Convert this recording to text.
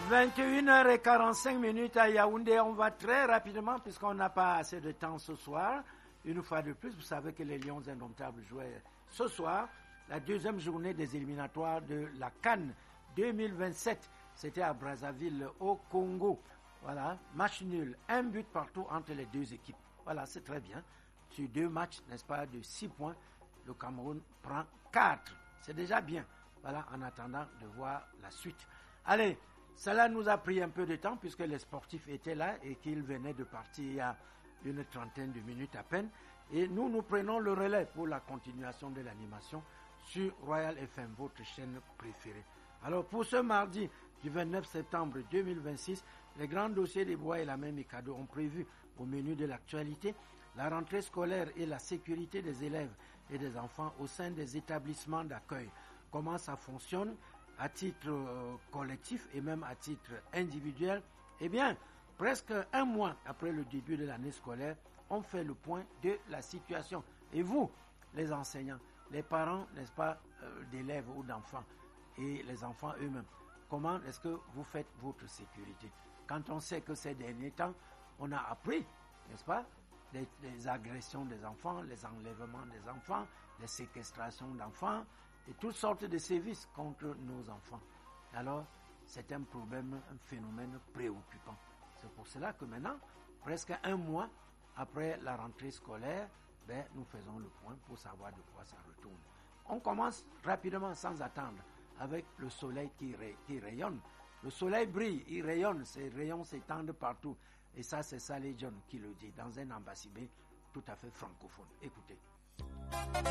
21h45 à Yaoundé. On va très rapidement puisqu'on n'a pas assez de temps ce soir. Une fois de plus, vous savez que les Lions Indomptables jouaient ce soir la deuxième journée des éliminatoires de la CAN 2027. C'était à Brazzaville au Congo. Voilà, match nul, un but partout entre les deux équipes. Voilà, c'est très bien. Sur 2 matchs, n'est-ce pas, de 6 points, le Cameroun prend 4. C'est déjà bien. Voilà, en attendant de voir la suite. Allez, cela nous a pris un peu de temps puisque les sportifs étaient là et qu'ils venaient de partir il y a une trentaine de minutes à peine. Et nous prenons le relais pour la continuation de l'animation sur Royal FM, votre chaîne préférée. Alors pour ce mardi du 29 septembre 2026, les grands dossiers des Bois et la même Mikado ont prévu au menu de l'actualité la rentrée scolaire et la sécurité des élèves et des enfants au sein des établissements d'accueil. Comment ça fonctionne à titre collectif et même à titre individuel? Eh bien, presque un mois après le début de l'année scolaire, on fait le point de la situation. Et vous, les enseignants, les parents, n'est-ce pas, d'élèves ou d'enfants, et les enfants eux-mêmes, comment est-ce que vous faites votre sécurité? Quand on sait que ces derniers temps, on a appris, n'est-ce pas, les agressions des enfants, les enlèvements des enfants, les séquestrations d'enfants, et toutes sortes de sévices contre nos enfants. Alors, c'est un problème, un phénomène préoccupant. C'est pour cela que maintenant, presque un mois après la rentrée scolaire, nous faisons le point pour savoir de quoi ça retourne. On commence rapidement, sans attendre, avec le soleil qui rayonne. Le soleil brille, il rayonne, ses rayons s'étendent partout. Et ça, c'est Saleh John qui le dit dans un ambassade tout à fait francophone. Écoutez.